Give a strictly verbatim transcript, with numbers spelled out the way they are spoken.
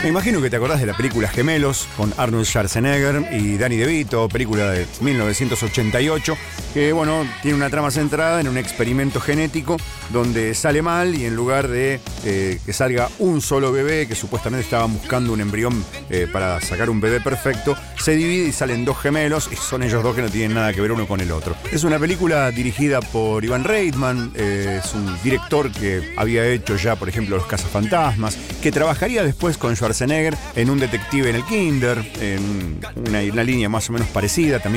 Me imagino que te acordás de la película Gemelos con Arnold Schwarzenegger y Danny DeVito, película de mil novecientos ochenta y ocho, que bueno, tiene una trama centrada en un experimento genético donde sale mal y en lugar de eh, que salga un solo bebé, que supuestamente estaban buscando un embrión eh, para sacar un bebé perfecto, se divide y salen dos gemelos y son ellos dos que no tienen nada que ver uno con el otro. Es una película dirigida por Ivan Reitman, eh, es un director que había hecho ya, por ejemplo, Los Cazafantasmas, que trabajaría después con Schwarzenegger en Un detective en el Kinder, en una, una línea más o menos parecida, también